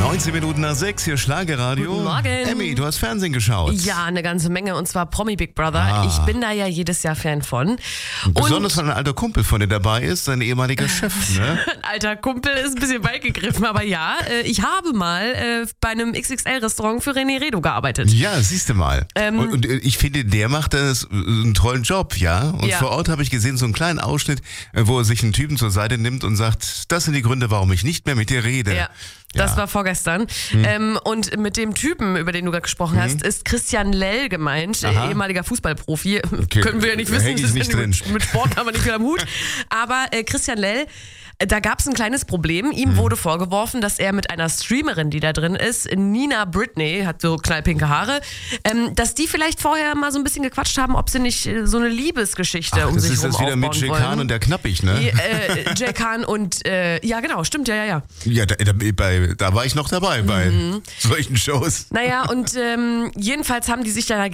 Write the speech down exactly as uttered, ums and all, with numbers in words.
neunzehn Minuten nach sechs, hier Schlagerradio. Guten Morgen. Emmy, du hast Fernsehen geschaut. Ja, eine ganze Menge, und zwar Promi Big Brother. Ah. Ich bin da ja jedes Jahr Fan von. Besonders, wenn ein alter Kumpel von dir dabei ist, sein ehemaliger Chef, ne? Ein alter Kumpel ist ein bisschen weit gegriffen, aber ja, äh, ich habe mal äh, bei einem X X L-Restaurant für René Redo gearbeitet. Ja, siehst du mal. Ähm, und, und ich finde, der macht das, äh, einen tollen Job, ja? Und Ja. vor Ort habe ich gesehen, so einen kleinen Ausschnitt, äh, wo er sich einen Typen zur Seite nimmt und sagt, das sind die Gründe, warum ich nicht mehr mit dir rede. Ja. Das Ja. war vorgestern. Mhm. Ähm, und mit dem Typen, über den du gerade gesprochen Mhm. hast, ist Christian Lell gemeint, Aha. ehemaliger Fußballprofi. Okay. Können wir ja nicht Da wissen, häng ich das nicht ist drin. Mit, mit Sport haben wir nicht viel am Hut. Aber äh, Christian Lell, äh, da gab es ein kleines Problem. Ihm Mhm. wurde vorgeworfen, dass er mit einer Streamerin, die da drin ist, Nina Britney, hat so knallpinke Haare, ähm, dass die vielleicht vorher mal so ein bisschen gequatscht haben, ob sie nicht äh, so eine Liebesgeschichte Ach, um das sich ist rum das wieder mit aufbauen Jay wollen. Khan und der Knappig, ne? Die, äh, Jay Khan und, äh, ja genau, stimmt, ja, ja, ja. Ja, da, da, bei, da war ich noch dabei bei Mhm. solchen Shows. Naja, und ähm, jedenfalls haben die sich da